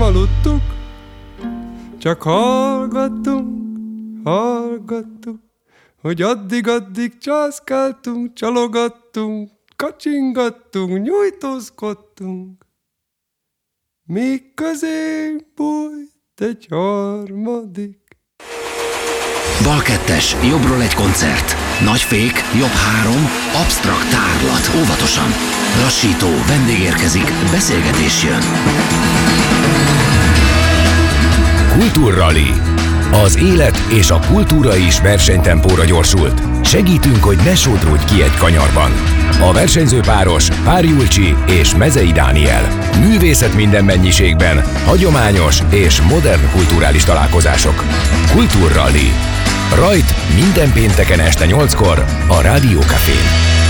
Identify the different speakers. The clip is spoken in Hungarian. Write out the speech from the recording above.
Speaker 1: aludtuk, csak hallgattuk, hogy addig császkáltunk, csalogattunk, kacsingattunk, nyújtózkodtunk, míg közénk bújt egy harmadik.
Speaker 2: Bal 2-es, jobbról egy koncert. Nagy fék, jobb 3, absztrakt tárlat. Óvatosan. Lassító, vendég érkezik, beszélgetés jön.
Speaker 3: Kultúrrali. Az élet és a kultúra is versenytempóra gyorsult. Segítünk, hogy ne sodródj ki egy kanyarban. A versenyző páros Pár Julcsi és Mezei Dániel. Művészet minden mennyiségben, hagyományos és modern kulturális találkozások. Kultúrrali. Rajt minden pénteken este 8-kor a Rádió Cafén.